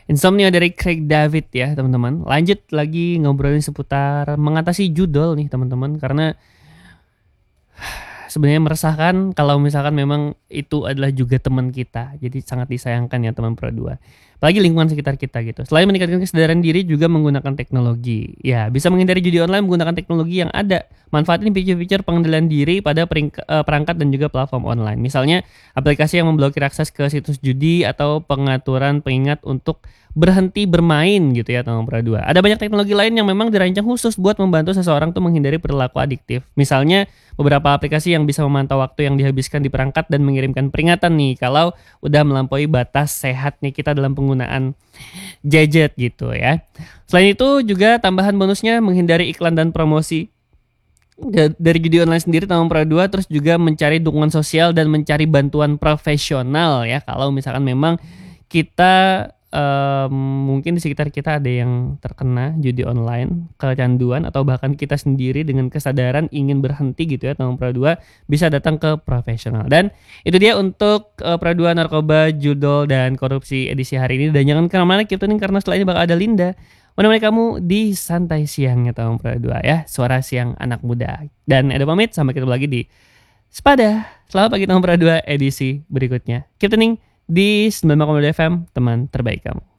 Insomnia dari Craig David ya teman-teman. Lanjut lagi ngobrolin seputar mengatasi judul nih teman-teman, karena sebenarnya meresahkan kalau misalkan memang itu adalah juga teman kita. Jadi sangat disayangkan ya teman Pro 2. Apalagi lingkungan sekitar kita gitu. Selain meningkatkan kesadaran diri juga menggunakan teknologi. Ya, bisa menghindari judi online menggunakan teknologi yang ada. Manfaatin fitur-fitur pengendalian diri pada perangkat dan juga platform online. Misalnya aplikasi yang memblokir akses ke situs judi atau pengaturan pengingat untuk berhenti bermain gitu ya teman Pro 2. Ada banyak teknologi lain yang memang dirancang khusus buat membantu seseorang tuh menghindari perilaku adiktif. Misalnya beberapa aplikasi yang bisa memantau waktu yang dihabiskan di perangkat dan mengirimkan peringatan nih kalau udah melampaui batas sehat nih kita dalam penggunaan gadget gitu ya. Selain itu juga tambahan bonusnya menghindari iklan dan promosi dari judi online sendiri tahun Pro 2, terus juga mencari dukungan sosial dan mencari bantuan profesional ya kalau misalkan memang kita mungkin di sekitar kita ada yang terkena judi online, kecanduan atau bahkan kita sendiri dengan kesadaran ingin berhenti gitu ya tahun Pro 2, bisa datang ke profesional. Dan itu dia untuk Pro 2 narkoba, judol dan korupsi edisi hari ini. Dan jangan kemana-mana, keep tuning karena setelah ini bakal ada Linda menemani kamu di santai siangnya tahun Pro 2 ya, suara siang anak muda. Dan Edo pamit, sampai ketemu lagi di Sepada. Selamat pagi tahun Pro 2 edisi berikutnya. Keep tuning di 95,2 FM, teman terbaik kamu.